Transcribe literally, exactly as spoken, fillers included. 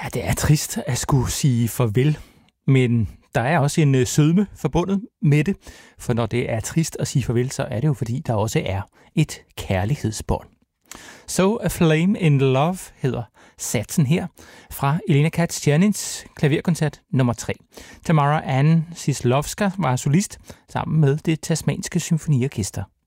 det er trist at skulle sige farvel, men der er også en sødme forbundet med det, for når det er trist at sige farvel, så er det jo fordi, der også er et kærlighedsbånd. So a Flame in Love hedder satsen her fra Elena Katz-Janins klaverkoncert nummer tre. Tamara Ann Cislovska var solist sammen med det tasmanske symfoniorkester.